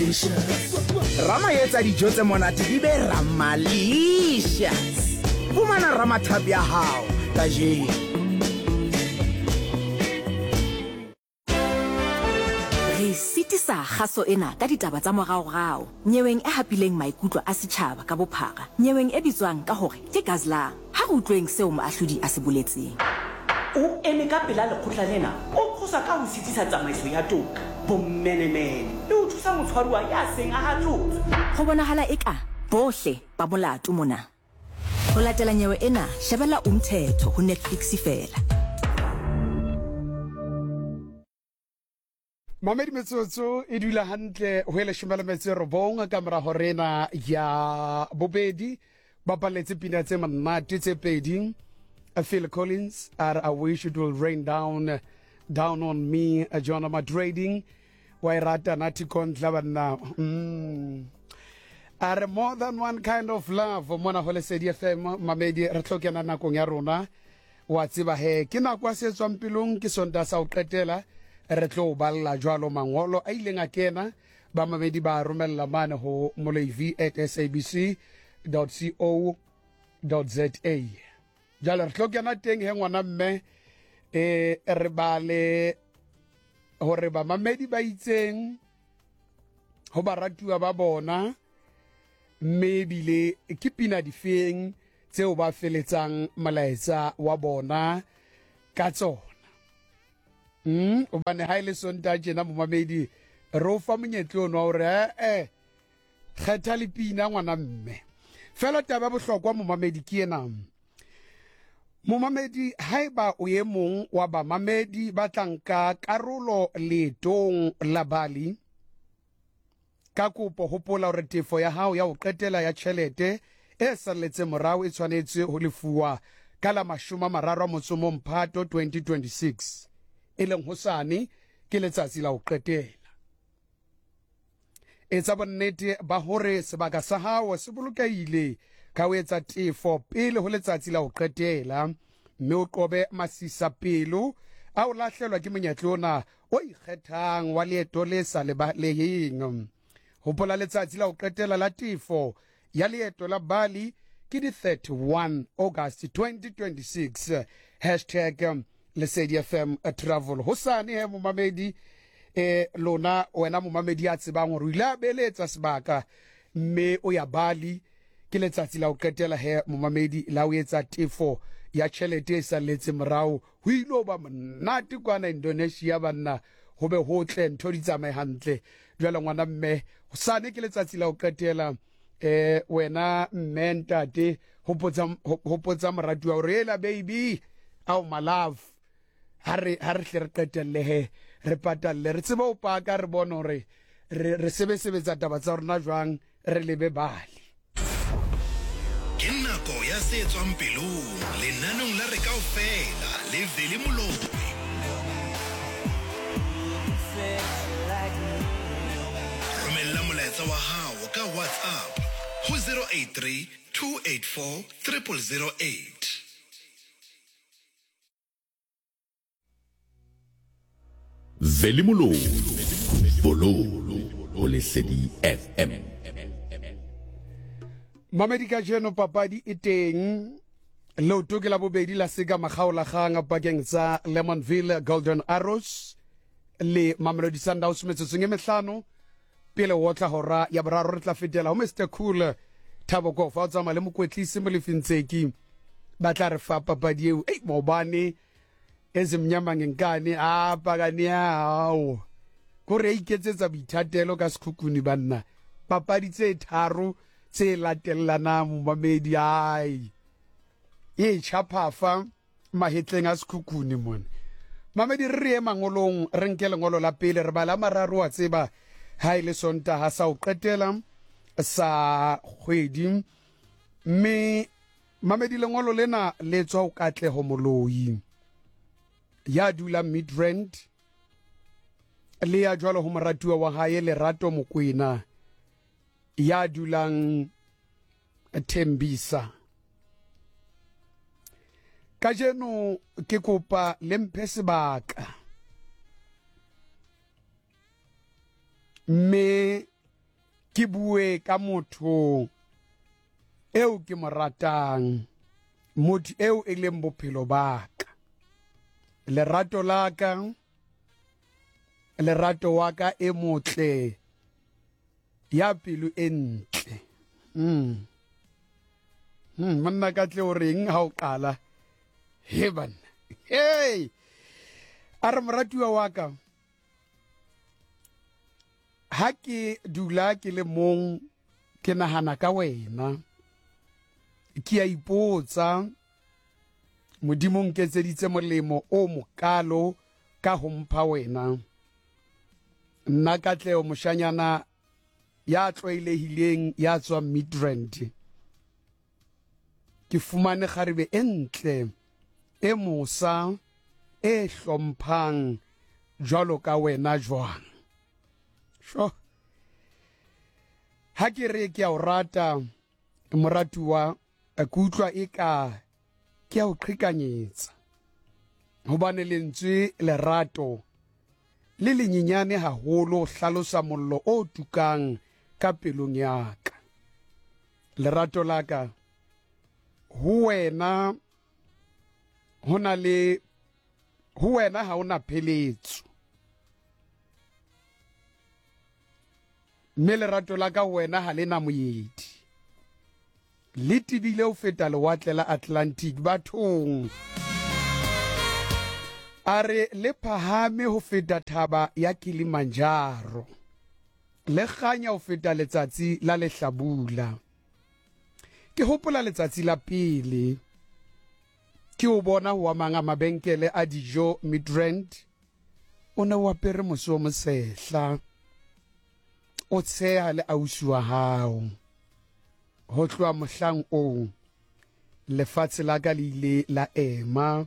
Rama yetsa dijo tse monate di be Ramalicious. Fumana Ramathapi ya hao kajeno. Re sitisa kgaso ena ka ditaba tsa moraorao, nyeweng e hapileng maikutlo a setjhaba ka bophara, nyeweng e bitswang ka hore ke Gazlang. Ha re utlweng seo moahlodi a se boletseng. O eme ka pela lekgotla lena o thusa ka ho sitisa tsamaiso ya toka bommenemene le ho thusa motshwaruwa ya seng a hatlotswe. Ho bonahala eka bohle ba molato mona. Ho latela nyewe ena shebella Umthetho ho Netflix fela. Mamedi metsotso e dula hantle ho ele shumela metse robong ka mora horena ya bobedi ba paletse pina tse monate tse pedi. Phil Collins, I wish it will rain down on me, Jonah Madrading, Wairata Natikon Clavana. Are more than one kind of love, Mona Hole said, Mamedi Ratokana Kongaruna, Watsiba he, Kina Kwase Swampilung, Kisonda South Ketela, Retlo Balla Jalo Mangolo, Ailinga Kena, Bamamedi Ba Rumela Manaho, Molevi at sabc.co.za. Jala re na teng he ngwana mme re bale hore ba mamedi ba itseng ho baratuwa ba bona mme bile ke pina difeng tseo ba feletsang malaetsa wa bona ka tsona o bane ha ile sonta tjena mo mamedi re o fa monyetlo ono hore kgetha le pina ngwana mme fela taba bohlokwa mo mamedi ke ena. Momamedi haeba o ye mong wa ba mamedi ba tlanka karolo letong la Bali ka kopo hopola hore tefo ya hao ya ho qetela ya tjhelete e salletse morao e tshwanetse ho lefuwa ka la 30 Mphato 2026 e leng hosane ke letsatsi la ho qetela. Etsa bonnete ba hore sebaka sa hao se bolokehile ka ho etsa tefo pele ho letsatsi la ho qetela mme o qobe masisa pelo a o lahlelwa ke monyetlo ona o ikgethang wa leeto le sa lebaleheng. Hopola letsatsi la ho qetela la tefo ya leeto la Bali ke di 31 August 2026 #Lesedi FM travel. Hosane he momamedi lona wena momamedi a tsebang hore o ile a beletsa sebaka mme o ya Bali ke letsatsi la ho qetela he momamedi la o etsa tefo ya tjhelete e salletse morao ho ile ba monate kwana Indonesia banna ho be hotle ntho di tsamae hantle jwale ngwana mme hosane ke letsatsi la ho qetela wena mme ntate hopotsa moratuwa hore ela baby au my love ha re hle re qetelle he re patalle re tseba o paka re bona hore re sebetsa taba tsa rona jwang re lebe Bali. Ke nako ya se tswang pelong lenanong la re kaofela le Veli Moloi. Romela molaetsa wa hao ka WhatsApp ho 083 284 0008. Veli Moloi, Bololo o Lesedi FM. Mamedi ka jeno papadi e teng leoto ke la bobedi la sega makgaola gang pakeng tsa Lemonville Golden Arrows le Mamelodi Sundowns metsotsong e mehlano pele o tla hora ya boraro re tla fetela ho Mr Cool Thabo Kofa o tsama le mokwetlisi mo lefintseki ba tla re fa papadi eo mobane ezimnyama ngenkane pakane hao kore iketsetsa boithatelo ka sekhukhuni banna papadi tse tharo tse latelana mo mamedi ai e chapafa mahetleng a sekhukhuni mona mamedi re mangolong re nkele ngolo la pele re bala mararo wa tseba ha ile sonta ha sa o qetela sa kgwedi mme mamedi lengolo lena le tswa o Katleho Moloi ya dula Midrand le ya jwalo ho moratuwa wa hae Lerato Mokwena ya dulang Tembisa. Kajeno ke kopa lempe sebaka mme ke bue ka motho eo ke mo ratang, motho eo e leng bophelo ba ka, lerato la ka, lerato wa ka e motle, ya pelo e ntle. Monna ka tle o reng ha o qala? He banna, hey, a re moratiwa wa ka, ha ke dula ke le mong ke nahana ka wena, ke a ipotsa Modimo nketseditse molemo o mokalo ka ho mpha wena. Nna Katlego moshanyana ya tlwaelehileng ya tswa Midrand, ke fumane kgarebe e ntle e mosa e hlomphang jwalo ka wena jwang. Sho, ha ke re ke a o rata moratuwa, ke utlwa eka ke a o qhekanyetsa, hobane lentswe lerato le lenyenyane haholo hlalosa mollo o tukang ka pelong ya ka. Lerato la ka ho wena ha ona pheletso, mme lerato la ka wena ha lena moedi, le tibile ho feta lewatle la Atlantic bathong. A re le phahame ho feta thaba ya Kilimanjaro, le kganya ho feta letsatsi la lehlabula. Ke hopola letsatsi la pele ke o bona ho amanga mabenkele a dijo Midrand, o ne o apere mose o mosehla, o tsheha le ausi wa hao. Ho tloha mohlang o lefatshe la ka le ile la ema.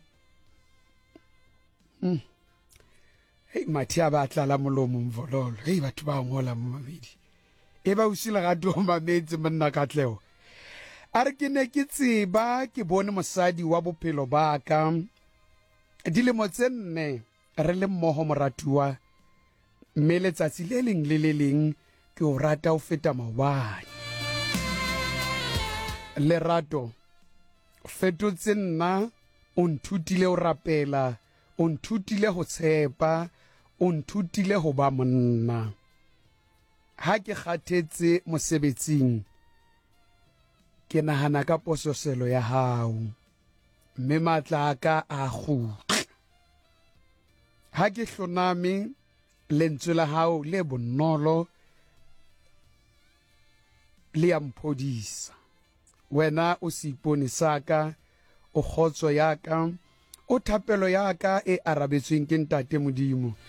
Hei, mathe a ba tlala molomo mvololo. Hei, batho ba ngola mo mabedi. E ba usi lerato o mametse monna Katlego. A re ke ne ke tseba ke bone mosadi wa bophelo ba ka, dilemo tse 4 re le mmoho moratuwa, mme letsatsi le leng le le leng ke o rata ho feta maobane. Lerato fetotse nna, o nthutile ho rapela, o nthutile ho tshepa, o nthutile ho ba monna. Ha ke kgathetse mosebetsing, ke nahana ka pososelo ya hao, mme matla a ka a kgutla. Ha ke hloname, lentswe la hao le bonolo le ya mphodisa. Wena o seipone sa ka, o kgotso ya ka, o thapelo ya ka e arabetsweng ke Ntate Modimo.